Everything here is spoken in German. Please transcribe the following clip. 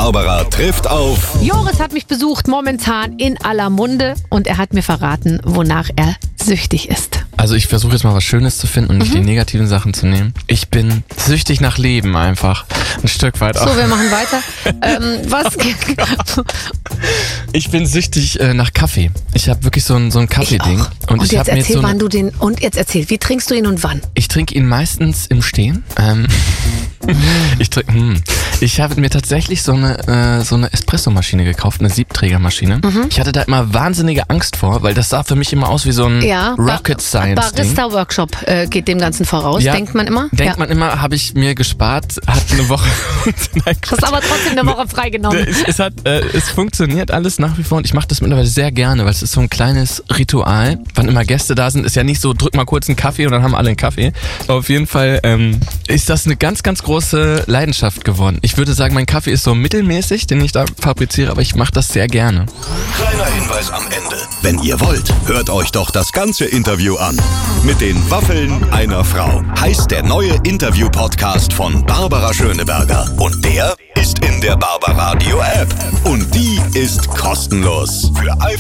Barbara trifft auf... Joris hat mich besucht, momentan in aller Munde, und er hat mir verraten, wonach er süchtig ist. Also ich versuche jetzt mal was Schönes zu finden und nicht die negativen Sachen zu nehmen. Ich bin süchtig nach Leben einfach. Ein Stück weit auch. So, wir machen weiter. Was? Ich bin süchtig nach Kaffee. Ich habe wirklich so ein Kaffeeding. Und ich jetzt hab mir erzähl, so wann du den... Und jetzt erzähl, wie trinkst du ihn und wann? Ich trinke ihn meistens im Stehen. Ich habe mir tatsächlich so eine Espressomaschine gekauft, eine Siebträgermaschine. Ich hatte da immer wahnsinnige Angst vor, weil das sah für mich immer aus wie so ein Rocket Science Ding. Barista-Workshop geht dem Ganzen voraus, denkt man immer. Denkt man immer, habe ich mir gespart, hat eine Woche... Hast aber trotzdem eine Woche freigenommen. Es funktioniert alles nach wie vor und ich mache das mittlerweile sehr gerne, weil es ist so ein kleines Ritual. Wann immer Gäste da sind, ist ja nicht so, drück mal kurz einen Kaffee und dann haben alle einen Kaffee. Aber auf jeden Fall ist das eine ganz, ganz große Leidenschaft geworden. Ich würde sagen, mein Kaffee ist so mittelmäßig, den ich da fabriziere, aber ich mache das sehr gerne. Kleiner Hinweis am Ende. Wenn ihr wollt, hört euch doch das ganze Interview an. Mit den Waffeln einer Frau heißt der neue Interview-Podcast von Barbara Schöneberger. Und der ist in der Barbaradio App. Und die ist kostenlos. Für